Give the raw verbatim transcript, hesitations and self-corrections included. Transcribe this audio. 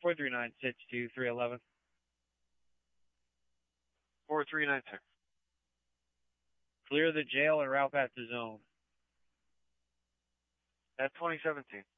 four three nine six two three eleven. four three nine six. Clear the jail and route back to zone. At twenty seventeen.